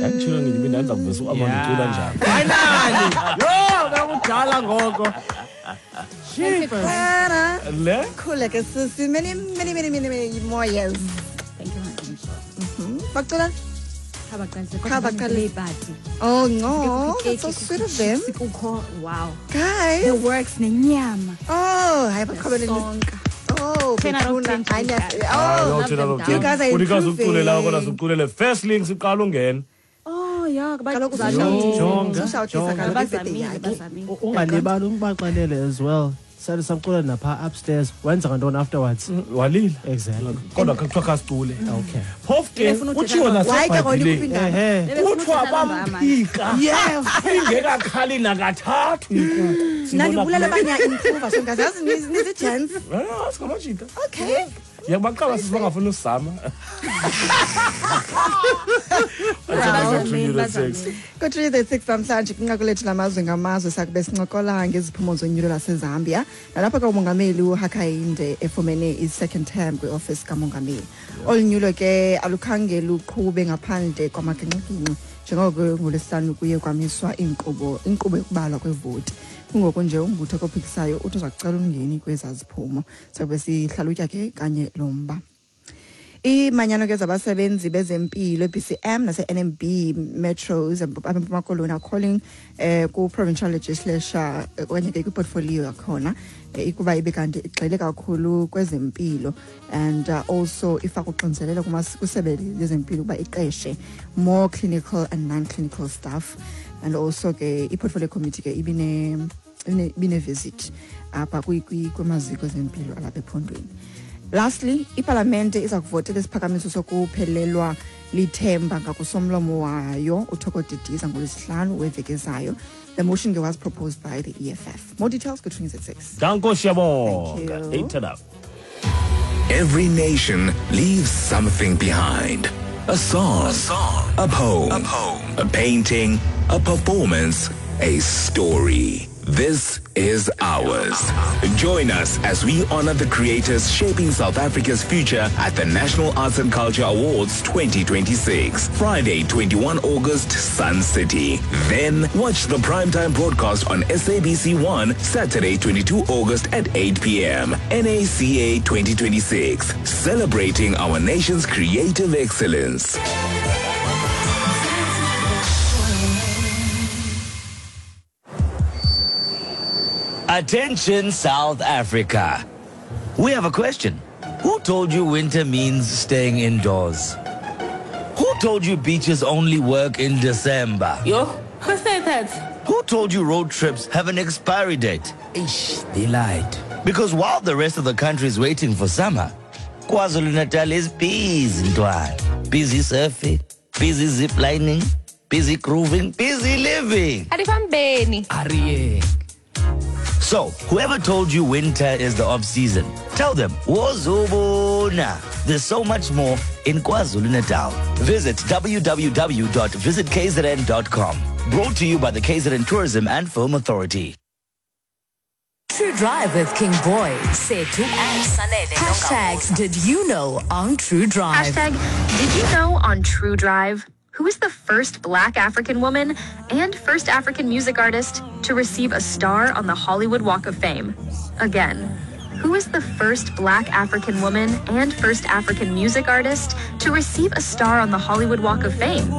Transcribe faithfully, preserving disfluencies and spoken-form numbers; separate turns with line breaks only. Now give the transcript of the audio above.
Ngangitshilo nje mina ndenza kuvesa amangicula njani.
Finally. Yo, ngakudala ngoko.
Le?
Cool, like it's many, many, many, many, many more years.
Thank you very much.
Bakula?
Kabakale party.
Oh no, that's so sweet of them.
Wow.
Guys.
The works nenyama.
Oh, I have a comment. Oh,
ten out of ten.
Oh, you guys are improving.
La ukona siculele first link siqala ungena.
Oh yeah,
kaloku
ungalibali ungibaxelele as well. Sale samcula napha upstairs. Wenza ngantoni afterwards?
Walile.
Exactly.
Kodwa kuthiwa kasicule.
Okay.
Phofu ke utshiwo nasebhayibhileni. Kuthiwa bamphika.
Yes.
Ingekakhali nakathathu inkukhu.
Nandibulela banya improve so guys yazi nizi chance.
Ah, sikamajita.
Okay.
Yakubaqaba sisibangafuna usama.
Kuthiwa the six namhlanje kunqakulethu lamazwe ngamazwe sakube sincokola ngeziphumo zonyulo laseZambia. Nalapha kamongameli uHakainde efumene i-second term kwi-office kamongameli. Olunyulo ke alukhangela uqhube ngaphandle kwamaginqiginqi njengoko ngolesihlanu kuye kwamiswa inkqubo inkqubo yokubalwa kwevoti. Kungoko nje umbutho ophikisayo uthi uzakucela umngeni kwezaziphumo sakube sihlalutya ke kanye lomba. Imanyano ke zabasebenzi bezempilo B C M nase N M B metros abempuma kolona calling eh ku provincial legislature kwenye ke portfolio yakhona ikuba ibe kanti igxile kakhulu kwezempilo and uh, also ifaka uqiniselela kuma kusebe lezempilo kuba iqeshe more clinical and non-clinical staff and also ke i-portfolio committee ke ibine ibine visit apha kwamaziko ezempilo alapha ephondweni. Lastly, iParliament iza kuvotela isiphakamiso sokuphelelwa lithemba ngakusomlomo wayo uThokodidisa ngolesihlanu weveke zayo. The motion was proposed by the E F F. More details good things at six.
Danko Shabo.
Thank you.
Eight it up.
Every nation leaves something behind. A song, a song, a poem, a poem, a painting, a performance, a story. This is ours. Join us as we honor the creators shaping South Africa's future at the National Arts and Culture Awards twenty twenty-six. Friday, twenty-first August, Sun City. Then watch the primetime broadcast on S A B C one, Saturday, twenty-second August at eight p m N A C A twenty twenty-six. Celebrating our nation's creative excellence.
Attention, South Africa. We have a question. Who told you winter means staying indoors? Who told you beaches only work in December?
Yo, who said that?
Who told you road trips have an expiry date?
Ish, they lied.
Because while the rest of the country is waiting for summer, KwaZulu-Natal is busy, Ntwana. Busy surfing, busy ziplining, busy grooving, busy living.
Adifambeni.
Ariye. So, whoever told you winter is the off-season, tell them, Wozobona. There's so much more in KwaZulu-Natal. Visit w w w dot visit k z n dot com. Brought to you by the K Z N Tourism and Film Authority.
True Drive with King Boy, Setu and Sanele. Hashtags Did You Know on True Drive.
Hashtag Did You Know on True Drive? Who is the first Black African woman and first African music artist to receive a star on the Hollywood Walk of Fame? Again, who is the first Black African woman and first African music artist to receive a star on the Hollywood Walk of Fame?